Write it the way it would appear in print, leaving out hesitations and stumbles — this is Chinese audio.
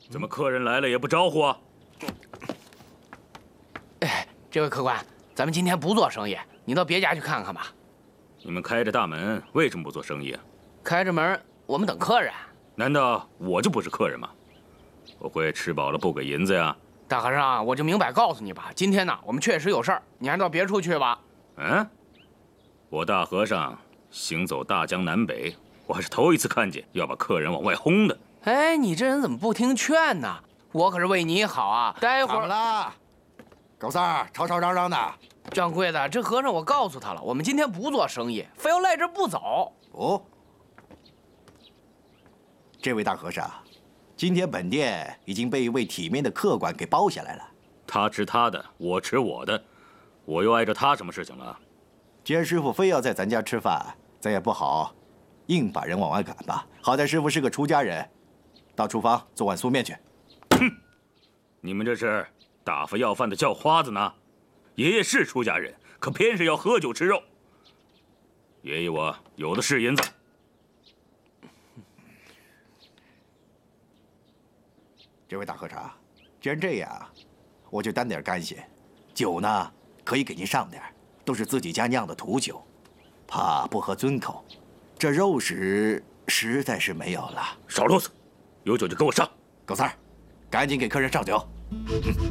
怎么客人来了也不招呼啊？ 哎，这位客官，咱们今天不做生意，你到别家去看看吧。 你们开着大门，为什么不做生意啊？ 开着门，我们等客人。 难道我就不是客人吗？我会吃饱了不给银子呀？ 大和尚，我就明摆告诉你吧，今天呢，我们确实有事儿，你还是到别处去吧。 嗯，我大和尚行走大江南北，我还是头一次看见要把客人往外轰的。 哎，你这人怎么不听劝呢？我可是为你好啊！待会儿怎么了？狗三儿吵吵嚷嚷的。 掌柜的，这和尚我告诉他了，我们今天不做生意，非要赖这不走。 哦，这位大和尚，今天本店已经被一位体面的客官给包下来了。 他吃他的，我吃我的，我又碍着他什么事情了？ 既然师傅非要在咱家吃饭，咱也不好硬把人往外赶吧。好在师傅是个出家人，到厨房做碗素面去。 哼，你们这是打发要饭的叫花子呢？爷爷是出家人，可偏是要喝酒吃肉。爷爷我有的是银子。 这位大和尚，既然这样，我就担点干系。酒呢，可以给您上点，都是自己家酿的土酒，怕不合尊口。这肉食实在是没有了。 少啰嗦，有酒就给我上。 狗三儿，赶紧给客人上酒。